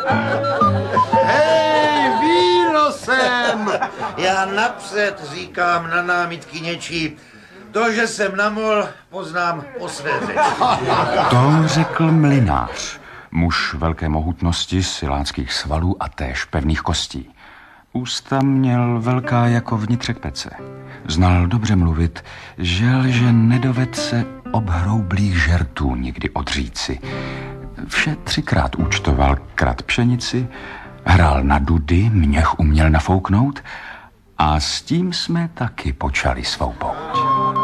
Hej, víno sem! Já napřed říkám na námitky něčí. To, že jsem namol, poznám po své řeči. To řekl mlynář, muž velké mohutnosti, siláckých svalů a též pevných kostí. Ústa měl velká jako vnitřek pece. Znal dobře mluvit, žel, že nedoved se obhroublých žertů nikdy odříci. Vše 3krát účtoval krat pšenici, hrál na dudy, měch uměl nafouknout a s tím jsme taky počali svou pouť.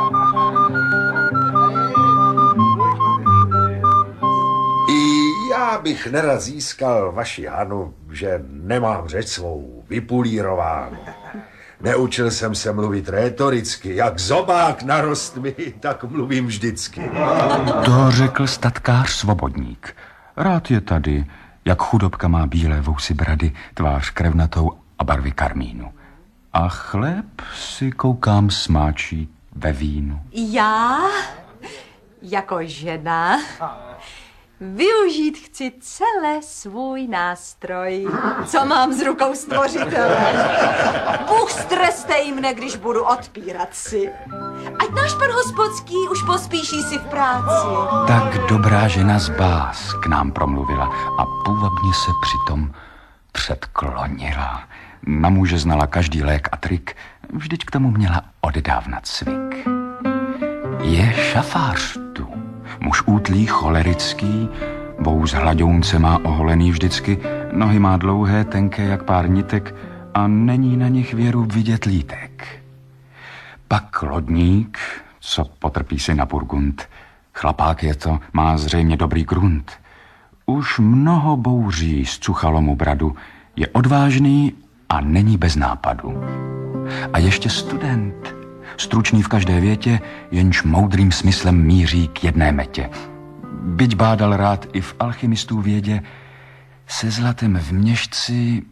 Já bych nerad získal vaši Hanu, že nemám řeč svou vypulírovánu. Neučil jsem se mluvit rétoricky, jak zobák narost mi, tak mluvím vždycky. To řekl statkář Svobodník. Rád je tady, jak chudobka má bílé vousy brady, tvář krevnatou a barvy karmínu. A chléb si koukám smáčí ve vínu. Já, jako žena, využít chci celé svůj nástroj, co mám z rukou stvořitele. Bůh strestej mne, když budu odpírat si. Ať náš pan hospodský už pospíší si v práci. Tak dobrá žena z Bás k nám promluvila a půvabně se přitom předklonila. Na muže znala každý lék a trik, vždyť k tomu měla oddávna cvik. Je šafář tu, muž útlý, cholerický, vouz hladounce má oholený vždycky, nohy má dlouhé, tenké jak pár nitek a není na nich věru vidět lítek. Pak lodník, co potrpí si na Burgund. Chlapák je to, má zřejmě dobrý grunt. Už mnoho bouří zcuchalo mu bradu, je odvážný a není bez nápadu. A ještě student, stručný v každé větě, jenž moudrým smyslem míří k jedné metě. Byť bádal rád i v alchymistů vědě, se zlatem v měšci